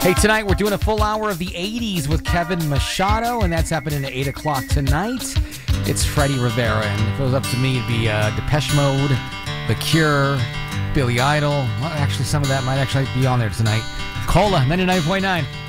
Hey, tonight we're doing a full hour of the 80s with Kevin Machado, and that's happening at 8 o'clock tonight. It's Freddie Rivera, and if it was up to me, it'd be Depeche Mode, The Cure, Billy Idol. Well, actually, some of that might actually be on there tonight. Cola, 99.9.